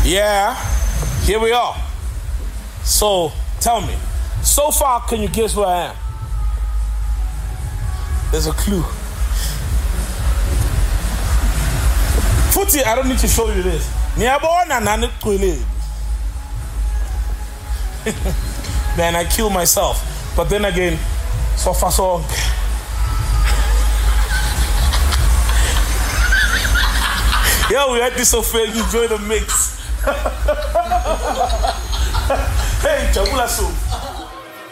Yeah, here we are. So, tell me, so far, can you guess where I am? There's a clue. Footy, I don't need to show you this. Then I kill myself. But then again, so far so. Yeah, we had this so fair. Enjoy the mix. Hey, Chabula soup.